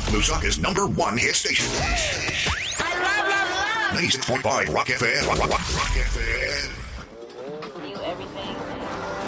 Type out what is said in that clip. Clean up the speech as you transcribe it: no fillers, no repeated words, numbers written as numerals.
Lusaka's #1 hit station. I love, love, love. 96.5 Rock FM. Rock FM.